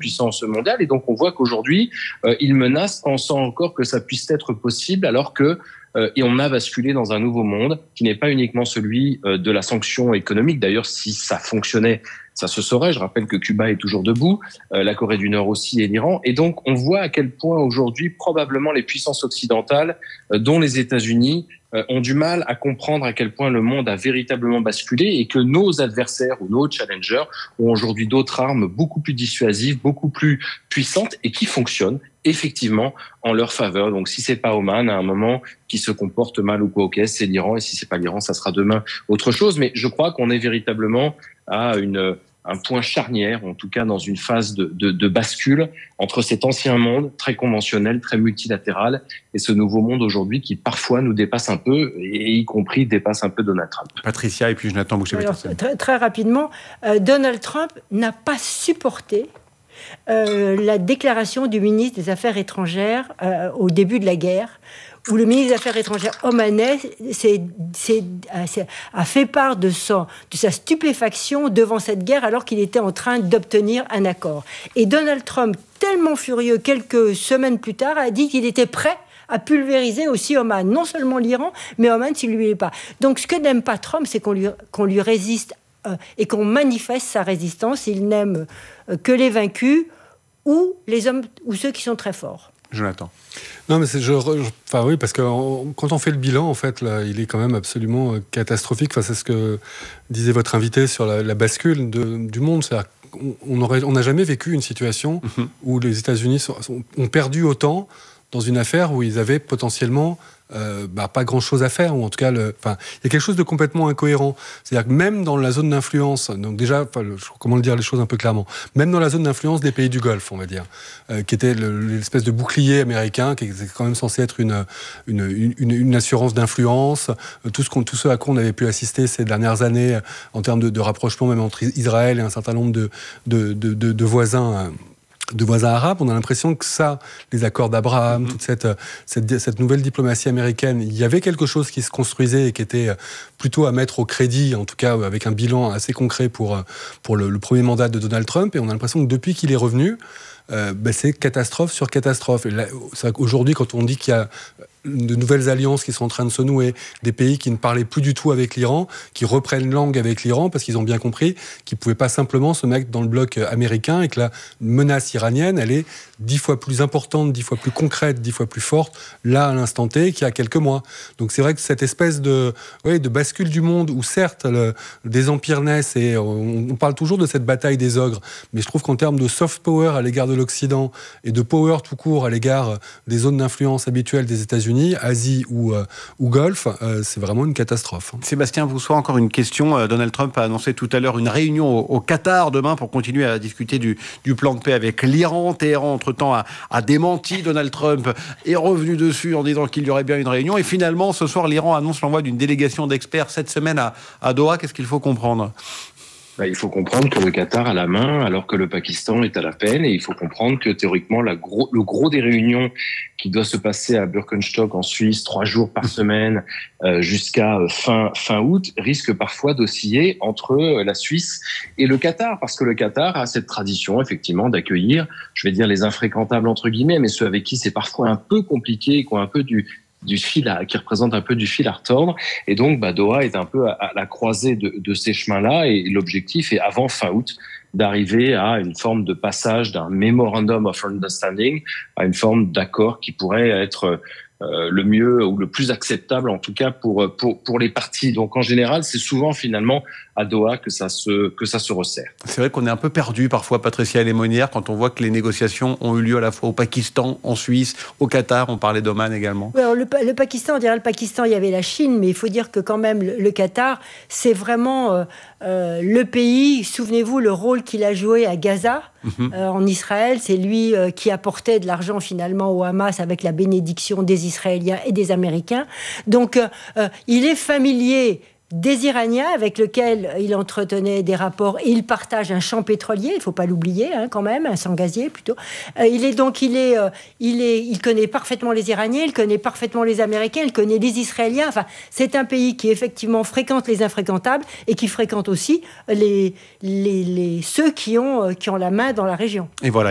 puissance mondiale. Et donc, on voit qu'aujourd'hui, il menace, pensant encore que ça puisse être possible, alors que et on a basculé dans un nouveau monde qui n'est pas uniquement celui de la sanction économique. D'ailleurs, si ça fonctionnait, ça se saurait. Je rappelle que Cuba est toujours debout, la Corée du Nord aussi et l'Iran. Et donc, on voit à quel point aujourd'hui, probablement les puissances occidentales, dont les États-Unis, ont du mal à comprendre à quel point le monde a véritablement basculé et que nos adversaires ou nos challengers ont aujourd'hui d'autres armes beaucoup plus dissuasives, beaucoup plus puissantes et qui fonctionnent effectivement en leur faveur. Donc si c'est pas Oman à un moment qui se comporte mal ou quoi, ok, c'est l'Iran, et si c'est pas l'Iran, ça sera demain autre chose. Mais je crois qu'on est véritablement à un point charnière, en tout cas dans une phase de bascule entre cet ancien monde très conventionnel, très multilatéral, et ce nouveau monde aujourd'hui qui parfois nous dépasse un peu, et y compris dépasse un peu Donald Trump. Patricia, et puis Jonathan Boucher-Petersen. Très rapidement, Donald Trump n'a pas supporté la déclaration du ministre des Affaires étrangères au début de la guerre, où le ministre des Affaires étrangères omanais a fait part de sa stupéfaction devant cette guerre alors qu'il était en train d'obtenir un accord. Et Donald Trump, tellement furieux, quelques semaines plus tard, a dit qu'il était prêt à pulvériser aussi Oman. Non seulement l'Iran, mais Oman s'il ne lui plaît pas. Donc ce que n'aime pas Trump, c'est qu'on lui résiste et qu'on manifeste sa résistance. Il n'aime que les vaincus ou les hommes ou ceux qui sont très forts. Jonathan. Non, mais oui, parce que quand on fait le bilan, en fait, là, il est quand même absolument catastrophique. Enfin, c'est ce que disait votre invité sur la bascule du monde. C'est-à-dire qu'on n'a jamais vécu une situation où les États-Unis ont perdu autant dans une affaire où ils avaient potentiellement pas grand-chose à faire, ou en tout cas, il y a quelque chose de complètement incohérent. C'est-à-dire que même dans la zone d'influence, donc déjà, comment dire les choses un peu clairement, même dans la zone d'influence des pays du Golfe, on va dire, qui était l'espèce de bouclier américain, qui est quand même censé être une assurance d'influence, tout ce à quoi on avait pu assister ces dernières années en termes de rapprochement, même entre Israël et un certain nombre de voisins. De voisins arabes, on a l'impression que ça, les accords d'Abraham, toute cette nouvelle diplomatie américaine, il y avait quelque chose qui se construisait et qui était plutôt à mettre au crédit, en tout cas avec un bilan assez concret pour le premier mandat de Donald Trump. Et on a l'impression que depuis qu'il est revenu, c'est catastrophe sur catastrophe. Et là, c'est vrai qu'aujourd'hui, quand on dit qu'il y a de nouvelles alliances qui sont en train de se nouer, des pays qui ne parlaient plus du tout avec l'Iran, qui reprennent langue avec l'Iran parce qu'ils ont bien compris qu'ils ne pouvaient pas simplement se mettre dans le bloc américain et que la menace iranienne, elle est 10 fois plus importante, 10 fois plus concrète, 10 fois plus forte, là, à l'instant T, qu'il y a quelques mois. Donc c'est vrai que cette espèce de bascule du monde où certes, des empires naissent et on parle toujours de cette bataille des ogres, mais je trouve qu'en termes de soft power à l'égard de l'Occident et de power tout court à l'égard des zones d'influence habituelles des États-Unis, Asie ou Golfe, c'est vraiment une catastrophe. Sébastien Voussois, encore une question. Donald Trump a annoncé tout à l'heure une réunion au Qatar demain pour continuer à discuter du plan de paix avec l'Iran. Téhéran, entre-temps, a démenti. Donald Trump est revenu dessus en disant qu'il y aurait bien une réunion. Et finalement, ce soir, l'Iran annonce l'envoi d'une délégation d'experts cette semaine à Doha. Qu'est-ce qu'il faut comprendre ? Il faut comprendre que le Qatar a la main alors que le Pakistan est à la peine, et il faut comprendre que théoriquement le gros des réunions qui doit se passer à Birkenstock en Suisse 3 jours par semaine jusqu'à fin août risque parfois d'osciller entre la Suisse et le Qatar, parce que le Qatar a cette tradition effectivement d'accueillir, je vais dire les infréquentables entre guillemets, mais ceux avec qui c'est parfois un peu compliqué, qui ont un peu du fil qui représente un peu du fil à retordre. Et donc, Doha est un peu à la croisée de ces chemins-là, et l'objectif est, avant fin août, d'arriver à une forme de passage d'un Memorandum of Understanding à une forme d'accord qui pourrait être le mieux ou le plus acceptable, en tout cas pour les parties. Donc, en général, c'est souvent finalement à Doha que ça se resserre. C'est vrai qu'on est un peu perdu parfois, Patricia Lémonière, quand on voit que les négociations ont eu lieu à la fois au Pakistan, en Suisse, au Qatar. On parlait d'Oman également. Alors, le Pakistan, on dirait le Pakistan, il y avait la Chine, mais il faut dire que quand même le Qatar, c'est vraiment le pays. Souvenez-vous le rôle qu'il a joué à Gaza, en Israël. C'est lui qui apportait de l'argent finalement au Hamas avec la bénédiction des Israéliens et des Américains. Donc, il est familier des Iraniens avec lesquels il entretenait des rapports, et il partage un champ pétrolier, il ne faut pas l'oublier quand même, un champ gazier plutôt. Il connaît parfaitement les Iraniens, il connaît parfaitement les Américains, il connaît les Israéliens. Enfin, c'est un pays qui effectivement fréquente les infréquentables et qui fréquente aussi ceux qui ont la main dans la région. Et voilà.